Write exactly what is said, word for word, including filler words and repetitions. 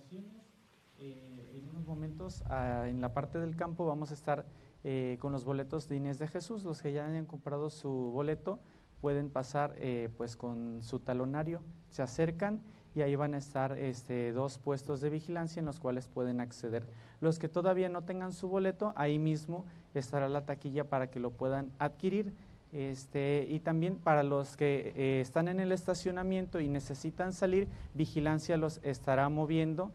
estaciones. Eh, en unos momentos, ah, en la parte del campo, vamos a estar eh, con los boletos de Inés de Jesús. Los que ya hayan comprado su boleto pueden pasar eh, pues con su talonario, se acercan y ahí van a estar este, dos puestos de vigilancia en los cuales pueden acceder. Los que todavía no tengan su boleto, ahí mismo estará la taquilla para que lo puedan adquirir. Este, y también para los que eh, están en el estacionamiento y necesitan salir, Vigilancia los estará moviendo